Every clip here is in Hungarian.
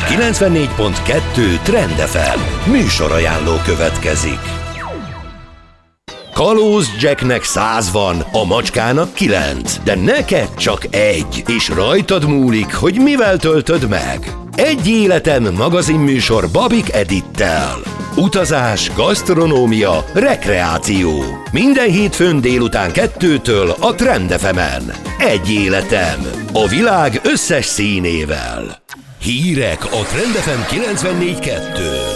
94.2 Trend FM műsorajánló következik. Kalóz Jacknek 100 van, a macskának 9, de neked csak 1, és rajtad múlik, hogy mivel töltöd meg. Egy életen magazinműsor Babik Edittel. Utazás, gasztronómia, rekreáció. Minden hétfőn délután 2-től a Trend FM-en. Egy életem. A világ összes színével. Hírek a Trend FM 94.2-n.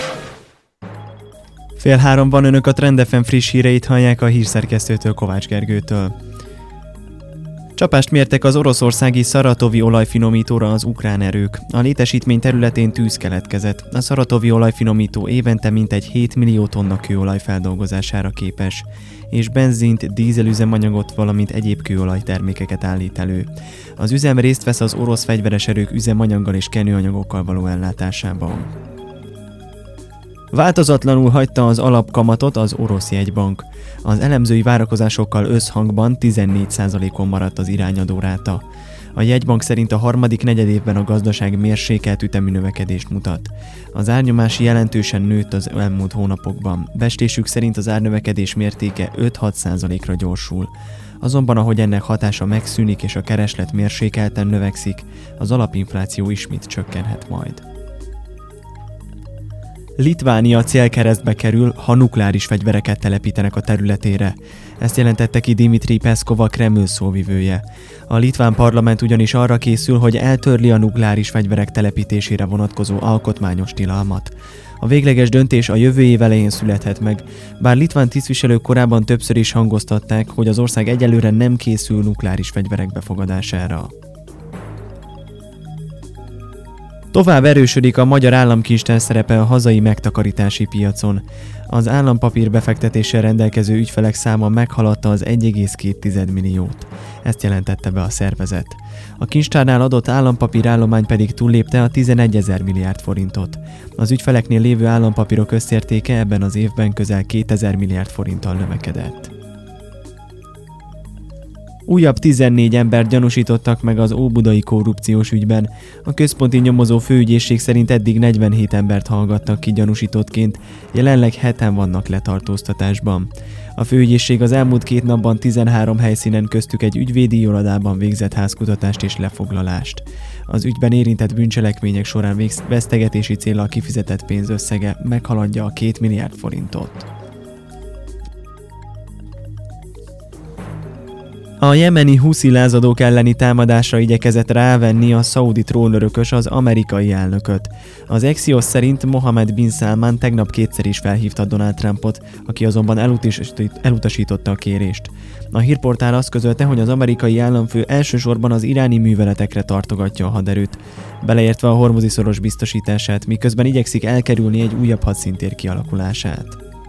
2:30 önök a Trend FM friss híreit hallják a hírszerkesztőtől, Kovács Gergőtől. Csapást mértek az oroszországi szaratovi olajfinomítóra az ukrán erők. A létesítmény területén tűz keletkezett. A szaratovi olajfinomító évente mintegy 7 millió tonna kőolaj feldolgozására képes, és benzint, dízelüzemanyagot, valamint egyéb kőolajtermékeket állít elő. Az üzem részt vesz az orosz fegyveres erők üzemanyaggal és kenőanyagokkal való ellátásában. Változatlanul hagyta az alapkamatot az orosz jegybank. Az elemzői várakozásokkal összhangban 14%-on maradt az irányadó ráta. A jegybank szerint a harmadik negyedévben a gazdaság mérsékelt ütemű növekedést mutat. Az árnyomás jelentősen nőtt az elmúlt hónapokban. Becslésük szerint az árnövekedés mértéke 5-6%-ra gyorsul. Azonban ahogy ennek hatása megszűnik és a kereslet mérsékelten növekszik, az alapinfláció ismét csökkenhet majd. Litvánia célkeresztbe kerül, ha nukleáris fegyvereket telepítenek a területére. Ezt jelentette ki Dmitry Peszkov, a Kreml szóvivője. A litván parlament ugyanis arra készül, hogy eltörli a nukleáris fegyverek telepítésére vonatkozó alkotmányos tilalmat. A végleges döntés a jövő év elején születhet meg, bár litván tisztviselők korábban többször is hangoztatták, hogy az ország egyelőre nem készül nukleáris fegyverek befogadására. Tovább erősödik a magyar államkincstár szerepe a hazai megtakarítási piacon. Az állampapír befektetéssel rendelkező ügyfelek száma meghaladta az 1,2 milliót. Ezt jelentette be a szervezet. A kincstárnál adott állampapírállomány pedig túllépte a 11 000 milliárd forintot. Az ügyfeleknél lévő állampapírok összértéke ebben az évben közel 2000 milliárd forinttal növekedett. Újabb 14 embert gyanúsítottak meg az óbudai korrupciós ügyben. A központi nyomozó főügyészség szerint eddig 47 embert hallgattak ki gyanúsítottként, jelenleg 7-en vannak letartóztatásban. A főügyészség az elmúlt 2 napban 13 helyszínen, köztük egy ügyvédi irodában végzett házkutatást és lefoglalást. Az ügyben érintett bűncselekmények során vesztegetési céllal kifizetett pénz összege meghaladja a 2 milliárd forintot. A jemeni huszi lázadók elleni támadásra igyekezett rávenni a szaudi trónörökös az amerikai elnököt. Az Axios szerint Mohammed bin Salman tegnap kétszer is felhívta Donald Trumpot, aki azonban elutasította a kérést. A hírportál azt közölte, hogy az amerikai államfő elsősorban az iráni műveletekre tartogatja a haderőt, beleértve a Hormuzi-szoros biztosítását, miközben igyekszik elkerülni egy újabb hadszintér kialakulását.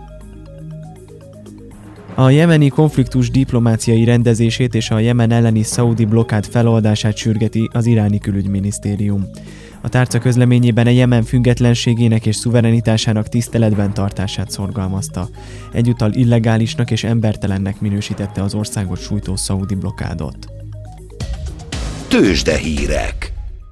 A jemeni konfliktus diplomáciai rendezését és a Jemen elleni szaudi blokkád feloldását sürgeti az iráni külügyminisztérium. A tárca közleményében a Jemen függetlenségének és szuverenitásának tiszteletben tartását szorgalmazta. Egyúttal illegálisnak és embertelennek minősítette az országot sújtó szaudi blokkádot. Tőzsdehírek.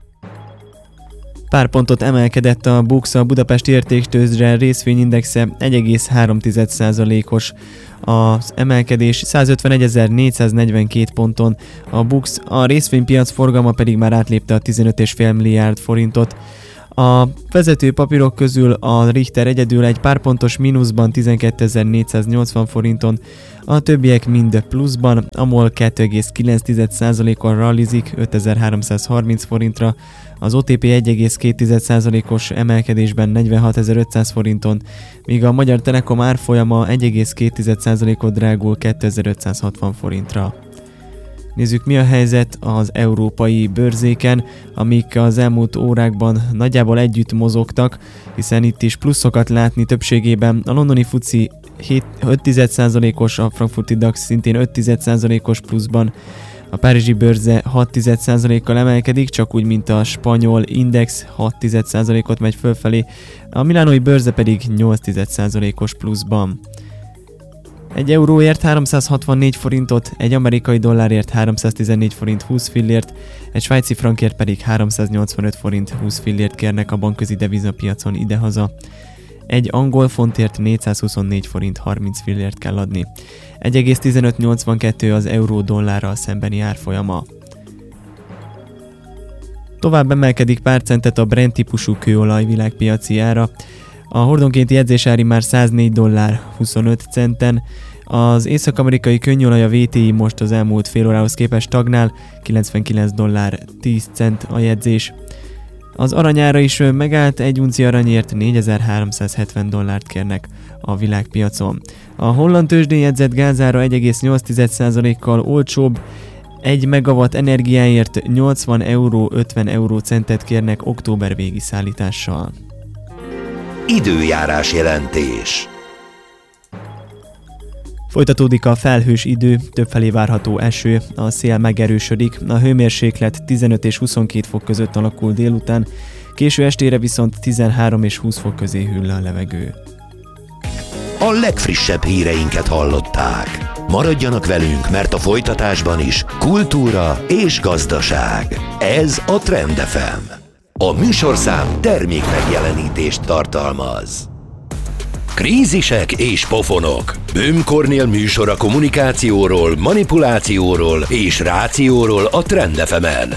Pár pontot emelkedett a BUX, a Budapesti Értéktőzsde részvényindexe 1,3%-os az emelkedés 151.442 ponton, a BUX, a részvénypiac forgalma pedig már átlépte a 15,5 milliárd forintot. A vezető papírok közül a Richter egyedül egy pár pontos mínuszban 12.480 forinton, a többiek mind pluszban, a MOL 2,9%-kal rallizik 5.330 forintra, az OTP 1,2%-os emelkedésben 46.500 forinton, míg a Magyar Telekom árfolyama 1,2%-ot drágul 2.560 forintra. Nézzük, mi a helyzet az európai bőrzéken, amik az elmúlt órákban nagyjából együtt mozogtak, hiszen itt is pluszokat látni többségében. A londoni FTSE 5,1%-os, a frankfurti DAX szintén 5,1%-os pluszban, a párizsi bőrze 6,1%-kal emelkedik, csak úgy, mint a spanyol index 6,1%-ot megy fölfelé, a milánói bőrze pedig 8,1%-os pluszban. Egy euróért 364 forintot, egy amerikai dollárért 314 forint 20 fillért, egy svájci frankért pedig 385 forint 20 fillért kérnek a bankközi devizapiacon idehaza. Egy angol fontért 424 forint 30 fillért kell adni. 1,1582 az euró dollárral szembeni árfolyama. Tovább emelkedik pár centet a Brent típusú kőolaj világpiaci ára. A hordonkénti jegyzésári már $104.25, az észak-amerikai könnyolaj a WTI most az elmúlt fél órához képest stagnál, $99.10 a jegyzés. Az aranyára is megállt, egy unci aranyért $4.370 kérnek a világpiacon. A holland tőzsdén jegyzett gázára 1,8%-kal olcsóbb, 1 megawatt energiáért 80 euró 50 eurócentet kérnek október végi szállítással. Időjárás jelentés. Folytatódik a felhős idő, többfelé várható eső, a szél megerősödik, a hőmérséklet 15 és 22 fok között alakul délután, késő estére viszont 13 és 20 fok közé hűl le a levegő. A legfrissebb híreinket hallották. Maradjanak velünk, mert a folytatásban is kultúra és gazdaság. Ez a Trend FM. A műsorszám termék megjelenítést tartalmaz. Krízisek és pofonok. Böhm Kornél műsora kommunikációról, manipulációról és rációról a Trend FM-en.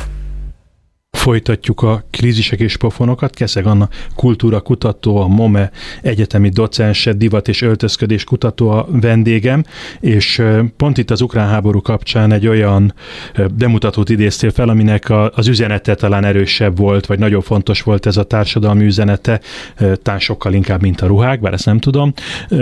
Folytatjuk a krízisek és pofonokat. Keszeg Anna kultúra kutató, a MOME egyetemi docense, divat és öltözködés kutató a vendégem, és pont itt az ukrán háború kapcsán egy olyan bemutatót idéztél fel, aminek az üzenete talán erősebb volt, vagy nagyon fontos volt ez a társadalmi üzenete, talán sokkal inkább, mint a ruhák, bár ezt nem tudom.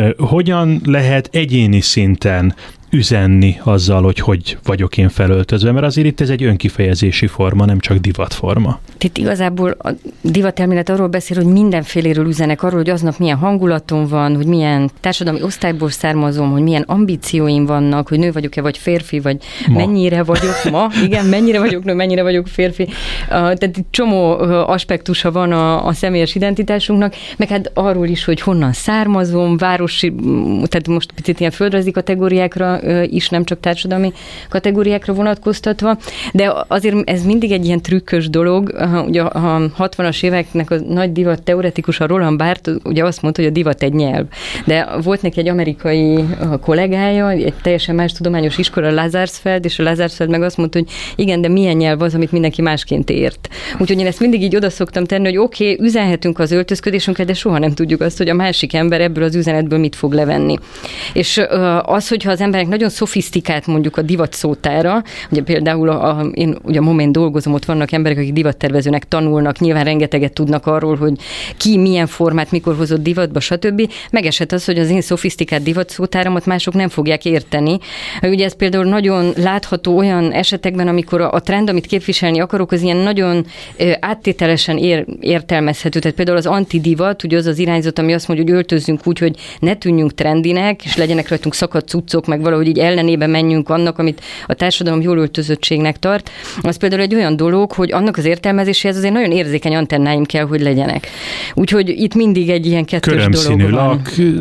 Hogyan lehet egyéni szinten üzenni azzal, hogy vagyok én felöltözve, mert azért itt ez egy önkifejezési forma, nem csak divatforma. Itt igazából a divatelmélet arról beszél, hogy mindenféléről üzenek, arról, hogy aznap milyen hangulatom van, hogy milyen társadalmi osztályból származom, hogy milyen ambícióim vannak, hogy nő vagyok-e, vagy férfi, vagy mennyire vagyok ma, igen, mennyire vagyok nő, mennyire vagyok férfi. Tehát itt csomó aspektusa van a személyes identitásunknak, meg hát arról is, hogy honnan származom, városi, tehát most picit ilyen földrajzi kategóriákra is, nem csak társadalmi kategóriákra vonatkoztatva, de azért ez mindig egy ilyen trükkös dolog. Ugye a 60-as éveknek a nagy divat teoretikusa Roland Barthes ugye azt mondta, hogy a divat egy nyelv. De volt neki egy amerikai kollégája, egy teljesen más tudományos iskola, Lazarsfeld, és a Lazarsfeld meg azt mondta, hogy igen, de milyen nyelv az, amit mindenki másként ért. Úgyhogy én ezt mindig így oda szoktam tenni, hogy oké, üzenhetünk az öltözködésünkre, de soha nem tudjuk azt, hogy a másik ember ebből az üzenetből mit fog levenni. És az, hogyha az emberek nagyon szofisztikált mondjuk a divat szótára, ugye például én ugye a Momén dolgozom, ott vannak emberek, akik divattervezőnek tanulnak, nyilván rengeteget tudnak arról, hogy ki milyen formát mikor hozott divatba, stb. Megesett az, hogy az én szofisztikált divat szótáramat mások nem fogják érteni. Ugye ez például nagyon látható olyan esetekben, amikor a trend, amit képviselni akarok, az ilyen nagyon áttételesen értelmezhető. Tehát például az antidivat, ugye az az irányzat, ami azt mondja, hogy öltözzünk úgy, hogy ne tűnjünk trendinek, és legyenek rajtunk szakadt cuccok, meg valahogy így ellenébe menjünk annak, amit a társadalom jól öltözöttségnek tart. Az például egy olyan dolog, hogy annak az értelmezéséhez azért nagyon érzékeny antennáim kell, hogy legyenek. Úgyhogy itt mindig egy ilyen kettős dolog van.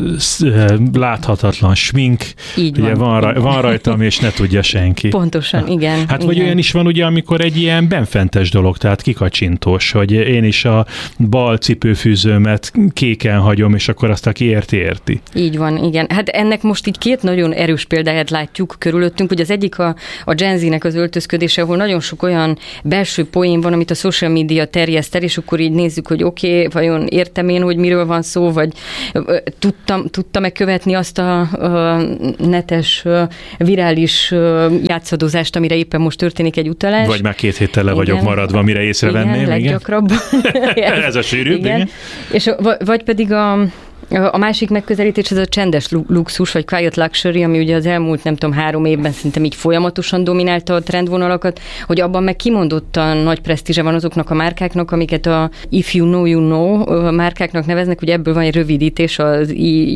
Láthatatlan smink, így ugye van rajtam, és ne tudja senki. Pontosan, igen. Hát igen. Vagy olyan is van, ugye, amikor egy ilyen benfentes dolog, tehát kikacsintós, hogy én is a bal cipőfűzőmet kéken hagyom, és akkor azt, aki érti. Így van, igen. Hát ennek most így két nagyon erős példáját látjuk körülöttünk, hogy az egyik a Gen Z-nek az öltözködése, ahol nagyon sok olyan belső poén van, amit a social media terjeszt el, és akkor így nézzük, hogy oké, vajon értem én, hogy miről van szó, vagy tudtam-e követni azt a netes, virális játszadozást, amire éppen most történik egy utalás. Vagy már 2 héttel le vagyok maradva, mire észrevenném. Igen, leggyakrabban. Ez a sűrűbb, igen. És vagy pedig a másik megközelítés ez a csendes luxus, vagy quiet luxury, ami ugye az elmúlt, nem tudom, 3 évben szerintem így folyamatosan dominálta a trendvonalakat, hogy abban meg kimondottan nagy presztízse van azoknak a márkáknak, amiket a If You Know, You Know márkáknak neveznek, ugye ebből van egy rövidítés, az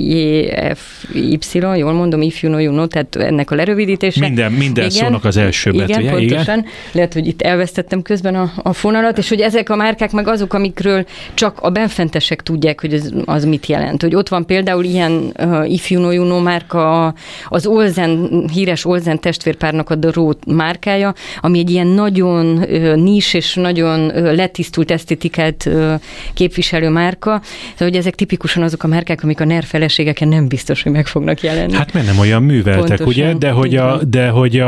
IEFY, jól mondom, If You Know, You Know, tehát ennek a lerövidítése. Minden szónak az első betűje. Igen, pontosan. Igen. Lehet, hogy itt elvesztettem közben a fonalat, és hogy ezek a márkák meg azok, amikről csak a benfentesek tudják, hogy az mit jelent. Tehát, hogy ott van például ilyen If You Know You Know márka, az Olsen, híres Olsen testvérpárnak a The Road márkája, ami egy ilyen nagyon nis és nagyon letisztult esztétikát képviselő márka. Tehát, hogy ezek tipikusan azok a márkák, amik a NER feleségeken nem biztos, hogy meg fognak jelenni. Hát mert nem olyan műveltek, pontosan, ugye? De hogy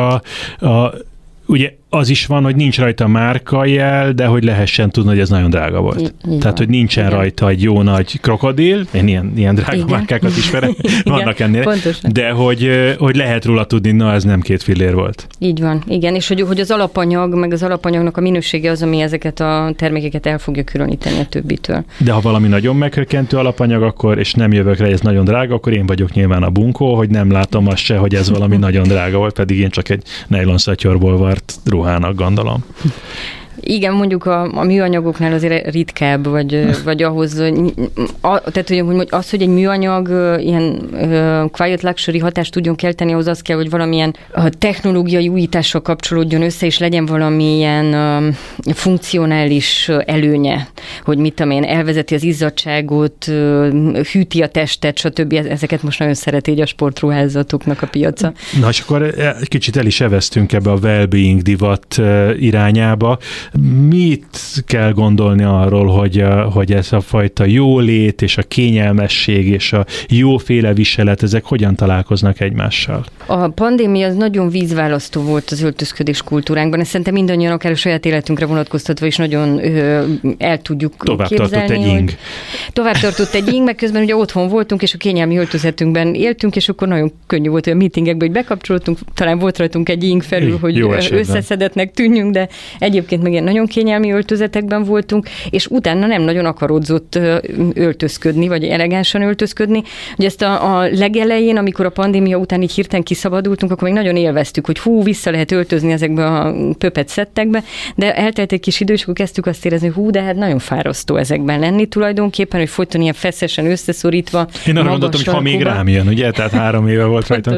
ugye az is van, hogy nincs rajta márkajel, de hogy lehessen tudni, hogy ez nagyon drága volt. Tehát, van. Hogy nincsen rajta egy jó nagy krokodil, én ilyen drága márkákat ismerem, vannak ennél, pontosan. De hogy lehet róla tudni, na ez nem 2 fillér volt. Így van, igen, és hogy az alapanyag, meg az alapanyagnak a minősége az, ami ezeket a termékeket el fogja különíteni a többitől. De ha valami nagyon meghökkentő alapanyag, akkor, és nem jövök rá, ez nagyon drága, akkor én vagyok nyilván a bunkó, hogy nem látom azt se, hogy ez valami nagyon drága volt, pedig én csak egy nejlon szatyorból vart ruhának gondolom. Igen, mondjuk a műanyagoknál azért ritkább, vagy ahhoz, tehát hogy az, hogy egy műanyag ilyen quiet luxury hatást tudjon kelteni, ahhoz az kell, hogy valamilyen technológiai újítással kapcsolódjon össze, és legyen valamilyen funkcionális előnye, hogy mit tudom én, elvezeti az izzadságot, hűti a testet, stb. Ezeket most nagyon szereti így a sportruházatoknak a piaca. Na, és akkor kicsit el is eveztünk ebbe a well-being divat irányába. Mit kell gondolni arról, hogy ez a fajta jólét és a kényelmesség és a jóféle viselet, ezek hogyan találkoznak egymással? A pandémia az nagyon vízválasztó volt az öltözködés kultúránkban, ezt szerintem mindannyian akár a saját életünkre vonatkoztatva is nagyon el tudjuk képzelni. Tovább tartott egy ing, meg közben ugye otthon voltunk, és a kényelmi öltözetünkben éltünk, és akkor nagyon könnyű volt, hogy a meetingekbe hogy bekapcsolódtunk, talán volt rajtunk egy ing felül, hogy összeszedetnek tűnjünk, de egyébként meg ilyen nagyon kényelmi öltözetekben voltunk, és utána nem nagyon akarodzott öltözködni, vagy elegánsan öltözködni. Ugye ezt a legelején, amikor a pandémia után így hirtelen kiszabadultunk, akkor még nagyon élveztük, hogy vissza lehet öltözni ezekbe a pöpet szettekbe, de eltelt egy kis idő, és akkor kezdtük azt érezni, hogy de hát nagyon fárasztó ezekben lenni tulajdonképpen, hogy folyton ilyen feszesen összeszorítva. Én arra gondoltam, hogy ha még rám jön, ugye? Tehát 3 éve volt rajta.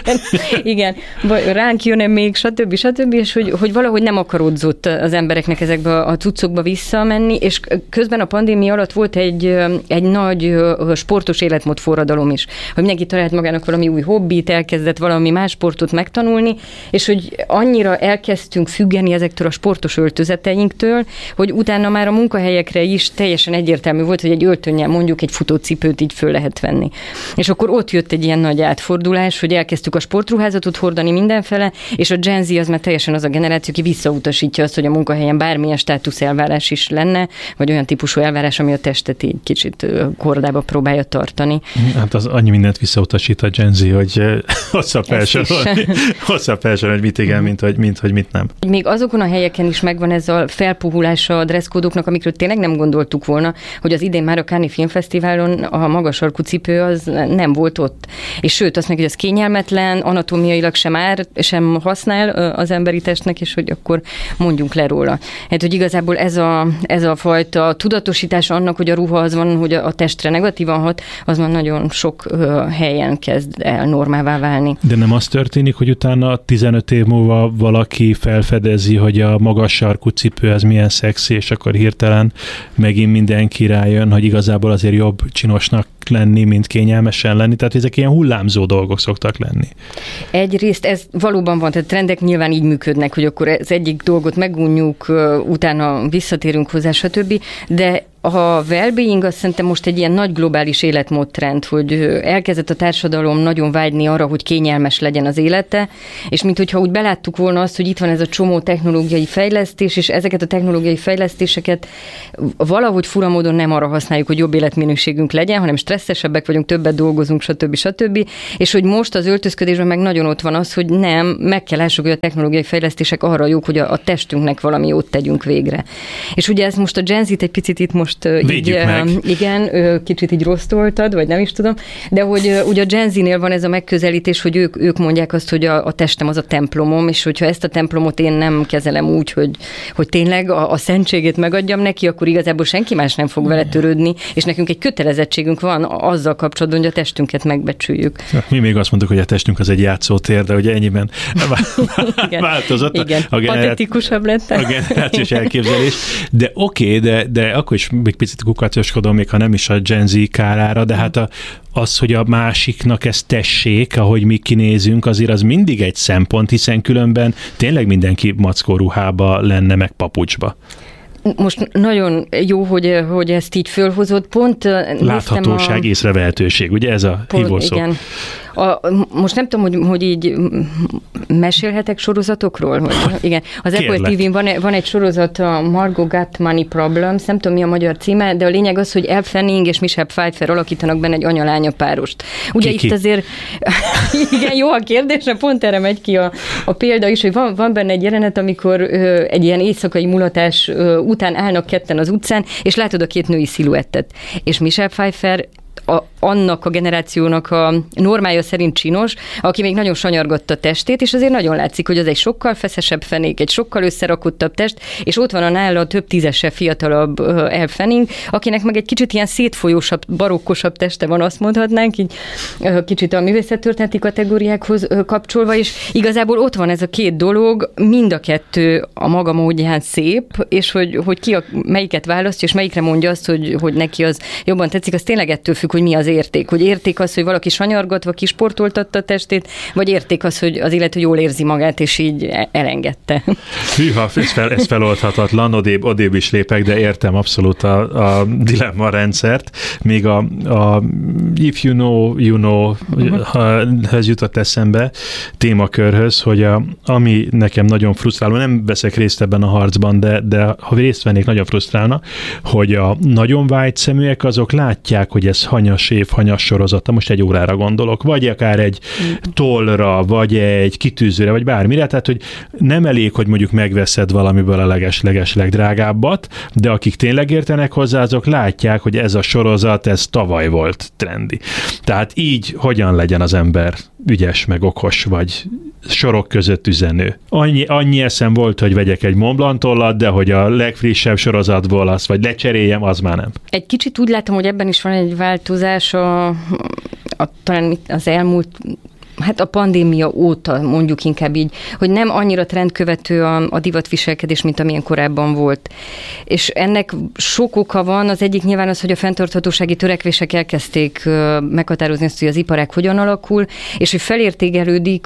Igen, ránk jön-e még, stb. És hogy valahogy nem akarodzott az embereknek ezekbe a cuccokba visszamenni, és közben a pandémia alatt volt egy nagy sportos életmód forradalom is, hogy mindenki talált magának valami új hobbit, elkezdett valami más sportot megtanulni, és hogy annyira elkezdtünk függeni ezektől a sportos öltözeteinktől, hogy utána már a munkahelyekre is teljesen egyértelmű volt, hogy egy öltönnyel mondjuk egy futócipőt így föl lehet venni. És akkor ott jött egy ilyen nagy átfordulás, hogy elkezdtük a sportruházatot hordani mindenfele, és a Gen Z az már teljesen az a generáció, aki visszautasítja azt, hogy a munkahelyen bármilyen státuszelvárás is lenne, vagy olyan típusú elvárás, ami a testet így kicsit kordába próbálja tartani. Hát az annyi mindent visszautasít a Gen Z, hogy hosszabb felsorolni, hogy mit igen, mint hogy mit nem. Még azokon a helyeken is megvan ez a felpuhulása a dresszkódoknak, amikről tényleg nem gondoltuk volna, hogy az idén már a Cannes Filmfesztiválon a magas sarkú cipő az nem volt ott. És sőt, azt meg, hogy ez kényelmetlen, anatómiailag sem használ az emberi testnek, és hogy akkor mondjunk le róla. Hát, hogy igazából ez a fajta tudatosítás annak, hogy a ruha az van, hogy a testre negatívan hat, az már nagyon sok helyen kezd el normává válni. De nem az történik, hogy utána 15 év múlva valaki felfedezi, hogy a magas sarkú cipő az milyen szexi, és akkor hirtelen megint mindenki rájön, hogy igazából azért jobb csinosnak lenni, mint kényelmesen lenni, tehát ezek ilyen hullámzó dolgok szoktak lenni. Egyrészt ez valóban van, tehát trendek nyilván így működnek, hogy akkor az egyik dolgot megunjuk, utána visszatérünk hozzá, stb., de a well-being azt szerintem most egy ilyen nagy globális életmódtrend, hogy elkezdett a társadalom nagyon vágyni arra, hogy kényelmes legyen az élete, és minthogyha úgy beláttuk volna azt, hogy itt van ez a csomó technológiai fejlesztés, és ezeket a technológiai fejlesztéseket valahogy fura módon nem arra használjuk, hogy jobb életminőségünk legyen, hanem stresszesebbek vagyunk, többet dolgozunk, stb. És hogy most az öltözködésben meg nagyon ott van az, hogy nem, meg kell lássuk, hogy a technológiai fejlesztések arra jók, hogy a testünknek valami jót tegyünk végre. És ugye ez most a Gen Z-t egy picit itt most így, igen, kicsit így rosszoltad, vagy nem is tudom, de hogy ugye a Gen Z-nél van ez a megközelítés, hogy ők mondják azt, hogy a testem az a templomom, és hogyha ezt a templomot én nem kezelem úgy, hogy tényleg a szentségét megadjam neki, akkor igazából senki más nem fog vele törődni, és nekünk egy kötelezettségünk van azzal kapcsolatban, hogy a testünket megbecsüljük. Mi még azt mondjuk, hogy a testünk az egy játszótér, de ugye ennyiben változott igen. a patetikusabb lett. A generációs elképzelés. De oké, de akkor is még picit kukacoskodom, még ha nem is a Gen Z kárára, de hát az, hogy a másiknak ezt tessék, ahogy mi kinézünk, azért az mindig egy szempont, hiszen különben tényleg mindenki mackó ruhába lenne, meg papucsba. Most nagyon jó, hogy ezt így fölhozott. Pont láthatóság, észrevehetőség, ugye ez a hívószó? Igen. Most nem tudom, hogy így mesélhetek sorozatokról? Igen. Az Apple TV-n van egy sorozat, a Margot Got Money Problems, nem tudom mi a magyar címe, de a lényeg az, hogy Elle Fanning és Michelle Pfeiffer alakítanak benne egy anya-lánya párost. Ugye itt azért, igen, jó a kérdés, pont erre megy ki a példa is, hogy van benne egy jelenet, amikor egy ilyen éjszakai mulatás után állnak ketten az utcán, és látod a két női sziluettet. És Michelle Pfeiffer annak a generációnak a normája szerint csinos, aki még nagyon sanyargatta a testét, és azért nagyon látszik, hogy az egy sokkal feszesebb fenék, egy sokkal összerakottabb test, és ott van a nála több tízessel fiatalabb Elle Fanning, akinek meg egy kicsit ilyen szétfolyósabb, barokkosabb teste van, azt mondhatnánk, így kicsit a művészettörténeti kategóriákhoz kapcsolva, és igazából ott van ez a két dolog, mind a kettő a maga módján szép, és hogy ki melyiket választja, és melyikre mondja azt, hogy neki az jobban tetszik, az tényleg ettől függ, hogy mi az érték. Hogy érték az, hogy valaki sanyargatva kisportoltatta a testét, vagy érték az, hogy az illető jól érzi magát, és így elengedte. Hűha, ez feloldhatatlan, odébb is lépek, de értem abszolút a dilemma rendszert. Még a if you know, ez jutott eszembe témakörhöz, hogy ami nekem nagyon frusztráló, nem veszek részt ebben a harcban, de ha részt vennék, nagyon frusztrálna, hogy a nagyon vágy szeműek azok látják, hogy ez hanyas év, hanyas sorozata, most egy órára gondolok, vagy akár egy tollra, vagy egy kitűzőre, vagy bármire, tehát, hogy nem elég, hogy mondjuk megveszed valamiből a leges legdrágábbat, de akik tényleg értenek hozzá, azok látják, hogy ez a sorozat, ez tavaly volt trendi. Tehát így hogyan legyen az ember ügyes, meg okos, vagy sorok között üzenő. Annyi eszem volt, hogy vegyek egy Mont Blanc tollat, de hogy a legfrissebb sorozatból azt, vagy lecseréljem, az már nem. Egy kicsit úgy látom, hogy ebben is van egy változás talán az elmúlt, hát a pandémia óta, mondjuk inkább így, hogy nem annyira trendkövető a divatviselkedés, mint amilyen korábban volt. És ennek sok oka van, az egyik nyilván az, hogy a fenntarthatósági törekvések elkezdték meghatározni azt, hogy az iparág hogyan alakul, és hogy felértékelődik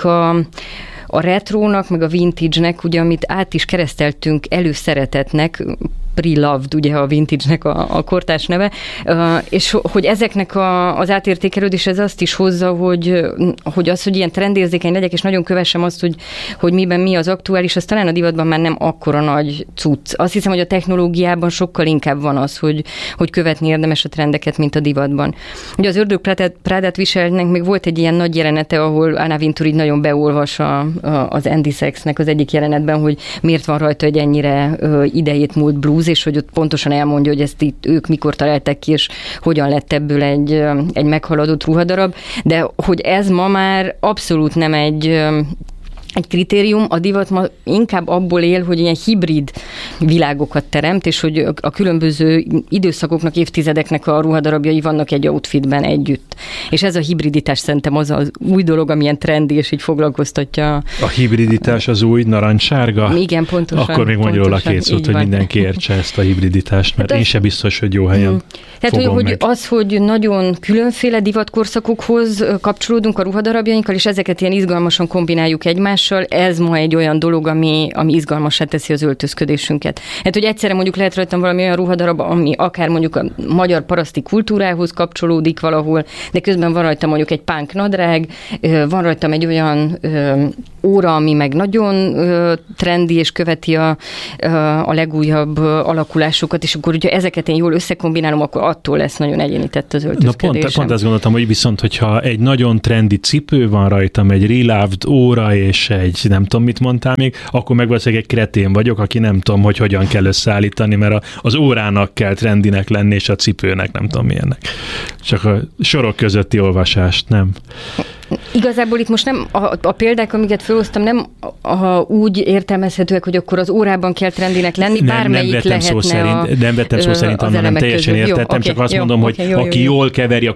a retrónak, meg a vintage-nek, ugye, amit át is kereszteltünk előszeretetnek, pre-loved, ugye a vintage-nek a kortárs neve, és hogy ezeknek az átértékelődés ez azt is hozza, hogy az, hogy ilyen trendérzékeny legyek, és nagyon kövessem azt, hogy miben mi az aktuális, az talán a divatban már nem akkora nagy cucc. Azt hiszem, hogy a technológiában sokkal inkább van az, hogy követni érdemes a trendeket, mint a divatban. Ugye az Ördög Prádát viselnek, még volt egy ilyen nagy jelenete, ahol Anna Wintour így nagyon beolvas az Andy Sachsnek az egyik jelenetben, hogy miért van rajta egy ennyire idejét múlt blúz, és hogy ott pontosan elmondja, hogy ezt itt ők mikor találták ki, és hogyan lett ebből egy meghaladott ruhadarab, de hogy ez ma már abszolút nem egy kritérium, a divat ma inkább abból él, hogy ilyen hibrid világokat teremt, és hogy a különböző időszakoknak, évtizedeknek a ruhadarabjai vannak egy outfitben együtt. És ez a hibriditás szerintem az új dolog, amilyen trendi, és így foglalkoztatja. A hibriditás az új narancssárga? Igen, pontosan. Akkor még mondj róla két szót, hogy mindenki értse ezt a hibriditást, mert hát én sem biztos, hogy jó helyen tehát, hogy az, hogy nagyon különféle divatkorszakokhoz kapcsolódunk a ruhadarabjainkkal, és ezeket ilyen izgalmasan kombináljuk egymással, ez ma egy olyan dolog, ami izgalmassá teszi az öltözködésünket. Hát, hogy egyszerre mondjuk lehet rajtam valami olyan ruhadarab, ami akár mondjuk a magyar paraszti kultúrához kapcsolódik valahol, de közben van rajtam mondjuk egy punk nadrág, van rajtam egy olyan óra, ami meg nagyon trendi, és követi a legújabb alakulásokat, és akkor, hogyha ezeket én jól összekombinálom, akkor attól lesz nagyon egyénített az öltözködésem. Na pont azt gondoltam, hogy viszont, hogyha egy nagyon trendi cipő van rajtam, egy reloved óra, és egy nem tudom, mit mondtál még, akkor meg valószínűleg egy kretén vagyok, aki nem tudom, hogy hogyan kell összeállítani, mert az órának kell trendinek lenni, és a cipőnek nem tudom milyennek. Csak a sorok közötti olvasást, nem? Igazából itt most nem a példák, amiket felhoztam, nem úgy értelmezhetőek, hogy akkor az órában kell trendinek lenni, bármelyik lehetne nem vettem szó szerint, Anna, nem teljesen értettem, csak azt mondom, hogy aki jól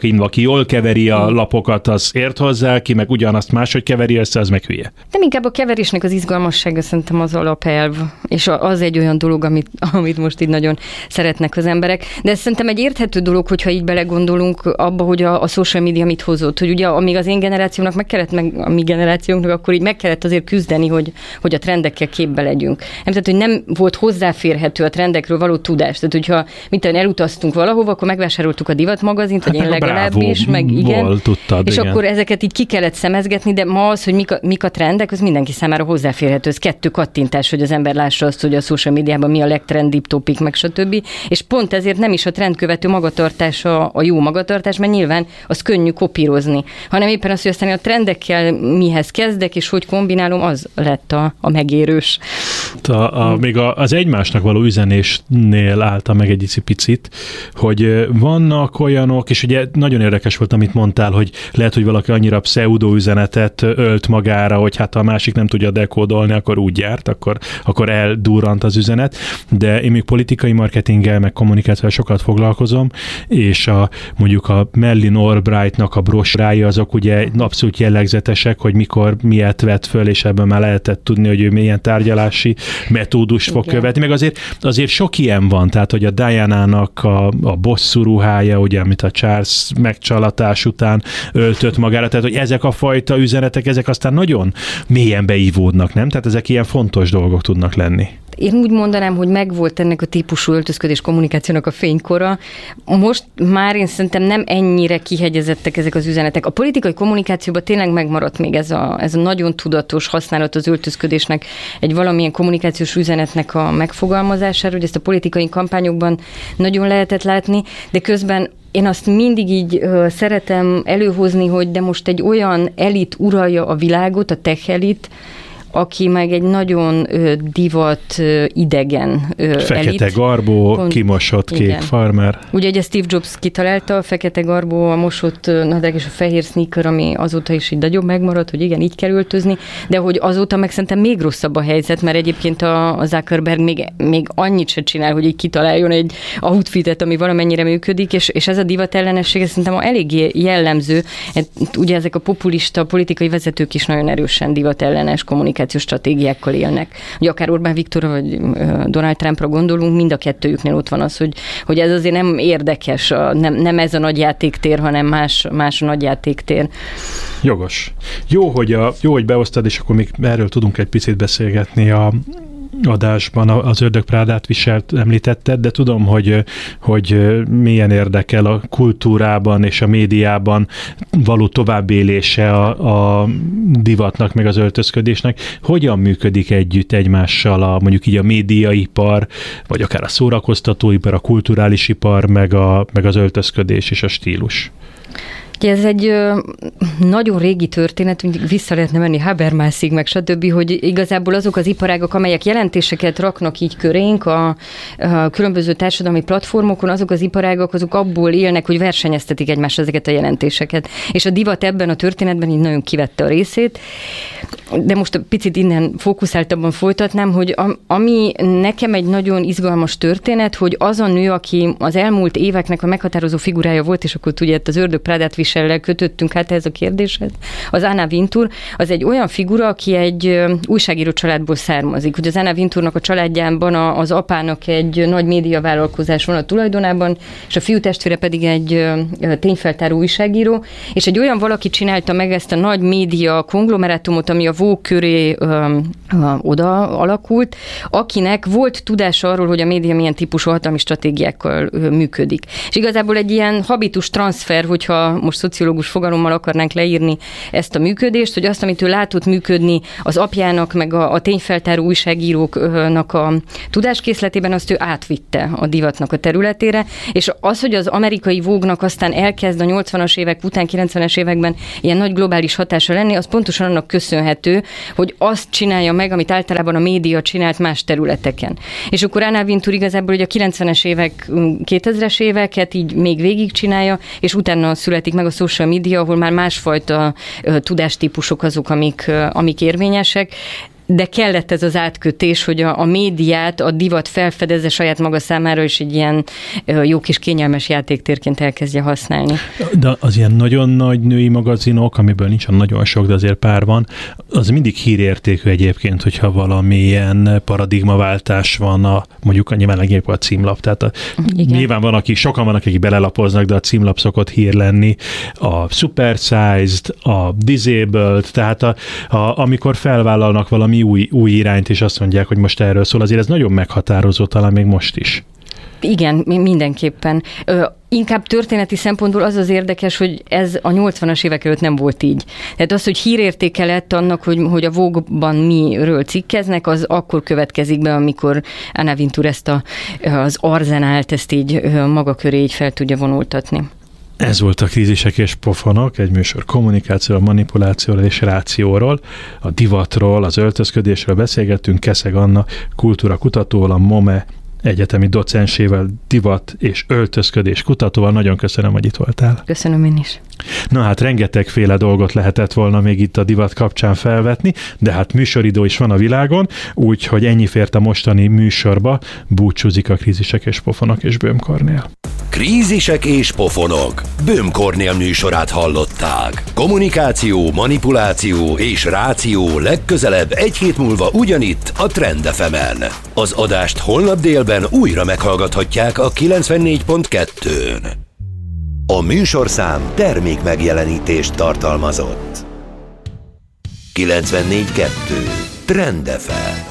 keveri a lapokat, az ért hozzá, ki meg ugyanazt máshogy keveri össze, az meg hülye. Nem, inkább a keverésnek az izgalmassága szerintem az alapelv, és az egy olyan dolog, amit most így nagyon szeretnek az emberek. De ez szerintem egy érthető dolog, hogyha így belegondolunk abba, hogy a social media mit hozott, hogy ugye amíg az én generációnak a mi generációnknak akkor így meg kellett azért küzdeni, hogy a trendekkel képbe legyünk. Tehát, hogy nem volt hozzáférhető a trendekről való tudás. Tehát, hogyha elutaztunk valahova, akkor megvásároltuk a divatmagazint, vagy én legalábbis, meg igen. Tudtad, és igen. akkor ezeket így ki kellett szemezgetni, de ma az, hogy mik a trendek, az mindenki számára hozzáférhető. Ez 2 kattintás, hogy az ember lássa azt, hogy a social médiában mi a legtrendibb topik, meg stb. És pont ezért nem is a trendkövető magatartás a jó magatartás, mert nyilván az könnyű kopírozni, hanem éppen az, hogy aztán a trendekkel mihez kezdek, és hogy kombinálom, az lett a megérős. Még az egymásnak való üzenésnél álltam meg egy picit, hogy vannak olyanok, és ugye nagyon érdekes volt, amit mondtál, hogy lehet, hogy valaki annyira pseudo üzenetet ölt magára, hogy hát ha a másik nem tudja dekódolni, akkor úgy járt, akkor eldurrant az üzenet, de én még politikai marketinggel, meg kommunikációval sokat foglalkozom, és mondjuk a Mellin Albrightnak a brosrái azok ugye abszolút jellegzetesek, hogy mikor miért vett föl, és ebben már lehetett tudni, hogy ő milyen tárgyalási metódust fog követni, meg azért sok ilyen van, tehát hogy a Diana-nak a bosszú ruhája, ugye, amit a Charles megcsalatás után öltött magára, tehát hogy ezek a fajta üzenetek, ezek aztán nagyon mélyen beívódnak, nem? Tehát ezek ilyen fontos dolgok tudnak lenni. Én úgy mondanám, hogy megvolt ennek a típusú öltözködés kommunikációnak a fénykora. Most már én szerintem nem ennyire kihegyezettek ezek az üzenetek. A politikai kommunikációban tényleg megmaradt még ez a nagyon tudatos használat az öltözködésnek, egy valamilyen kommunikációs üzenetnek a megfogalmazására, hogy ezt a politikai kampányokban nagyon lehetett látni, de közben én azt mindig így szeretem előhozni, hogy de most egy olyan elit uralja a világot, a tech elit, aki meg egy nagyon divat idegen fekete elit. Garbó, kimosott kék igen. Farmer. Ugye Steve Jobs kitalálta, a fekete garbó, a mosott nadrág és a fehér sneaker, ami azóta is így nagyon megmaradt, hogy igen, így kell öltözni, de hogy azóta meg szerintem még rosszabb a helyzet, mert egyébként a Zuckerberg még annyit se csinál, hogy így kitaláljon egy outfitet, ami valamennyire működik, és ez a divat ellenesség szerintem eléggé jellemző. Ugye ezek a populista politikai vezetők is nagyon erősen divat ellenes kommunikációs stratégiákkal élnek. Ugye akár Orbán Viktorra vagy Donald Trumpra gondolunk, mind a kettőjüknél ott van az, hogy ez azért nem érdekes, nem ez a nagy játéktér, hanem más a nagy játéktér. Jogos. Jó, hogy beosztad, és akkor még erről tudunk egy picit beszélgetni a adásban, az Ördög Prádát viselt említetted, de tudom, hogy milyen érdekel a kultúrában és a médiában való továbbélése a divatnak, meg az öltözködésnek. Hogyan működik együtt egymással mondjuk így a médiaipar, vagy akár a szórakoztatóipar, a kulturális ipar, meg az öltözködés és a stílus? Ez egy nagyon régi történet, mindig vissza lehetne menni Habermasig, meg stb., hogy igazából azok az iparágak, amelyek jelentéseket raknak így körénk a különböző társadalmi platformokon, azok az iparágak, azok abból élnek, hogy versenyeztetik egymással ezeket a jelentéseket. És a divat ebben a történetben így nagyon kivette a részét. De most egy picit innen fókuszáltabban folytatnám, hogy ami nekem egy nagyon izgalmas történet, hogy az a nő, aki az elmúlt éveknek a meghatározó figurája volt, és akkor ugye az Ördög Prádát visellel kötöttünk hát ez a kérdéshez, az Anna Wintour, az egy olyan figura, aki egy újságíró családból származik. Ugye az Anna Wintournak a családjában az apának egy nagy médiavállalkozás van a tulajdonában, és a fiútestvére pedig egy tényfeltáró újságíró, és egy olyan valaki csinálta meg ezt a nagy média konglomerátumot, ami a Vogue köré oda alakult, akinek volt tudása arról, hogy a média milyen típusú hatalmi stratégiákkal működik. És igazából egy ilyen habitus transfer, hogyha most szociológus fogalommal akarnánk leírni ezt a működést, hogy azt, amit ő látott működni az apjának, meg a tényfeltáró újságíróknak a tudáskészletében, azt ő átvitte a divatnak a területére, és az, hogy az amerikai Vogue-nak aztán elkezd a 80-as évek után, 90-es években ilyen nagy globális hatása lenni, az pontosan annak köszönhető, vezető, hogy azt csinálja meg, amit általában a média csinált más területeken. És akkor Anna Wintour igazából hogy a 90-es évek, 2000-es éveket így még végig csinálja, és utána születik meg a social media, ahol már másfajta tudástípusok azok, amik érvényesek, de kellett ez az átkötés, hogy a médiát, a divat felfedezze saját maga számára, és egy ilyen jó kis kényelmes játéktérként elkezdje használni. De az ilyen nagyon nagy női magazinok, amiből nincsen nagyon sok, de azért pár van, az mindig hírértékű egyébként, hogyha valamilyen paradigmaváltás van, mondjuk nyilván legjobb a címlap. Tehát nyilván sokan vannak, akik belelapoznak, de a címlap szokott hír lenni. A supersized, a disabled, tehát amikor felvállalnak valami új irányt, és azt mondják, hogy most erről szól, azért ez nagyon meghatározó, talán még most is. Igen, mindenképpen. Inkább történeti szempontból az érdekes, hogy ez a 80-as évek előtt nem volt így. Tehát az, hogy hírértéke lett annak, hogy a Vogue-ban miről cikkeznek, az akkor következik be, amikor Anna Wintour ezt az arzenált, ezt így maga köré így fel tudja vonultatni. Ez volt a Krízisek és pofonok, egy műsor kommunikációról, manipulációról és rációról, a divatról, az öltözködésről beszélgettünk Keszeg Anna kultúrakutatóval, a MOME egyetemi docensével, divat és öltözködés kutatóval. Nagyon köszönöm, hogy itt voltál. Köszönöm én is. Na hát rengetegféle dolgot lehetett volna még itt a divat kapcsán felvetni, de hát műsoridő is van a világon, úgyhogy ennyi fért a mostani műsorba. Búcsúzik a Krízisek és pofonok és Böhm Kornél. Krízisek és pofonok. Böhm Kornél műsorát hallották. Kommunikáció, manipuláció és ráció legközelebb egy hét múlva ugyanitt a Trend FM-en. Az adást holnap délben újra meghallgathatják a 94.2-n. A műsorszám termék megjelenítést tartalmazott. 94.2 Trend FM.